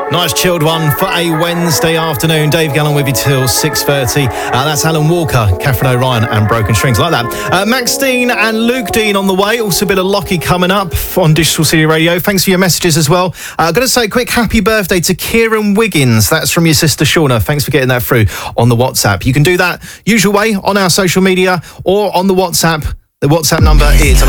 Nice chilled one for a Wednesday afternoon. Dave Gallen with you till 6:30. That's Alan Walker, Catherine O'Ryan and Broken Strings. Like that. Max Dean and Luke Dean on the way. Also a bit of Lockie coming up on Digital City Radio. Thanks for your messages as well. I've got to say a quick happy birthday to Kieran Wiggins. That's from your sister Shauna. Thanks for getting that through on the WhatsApp. You can do that usual way on our social media or on the WhatsApp. The WhatsApp number is...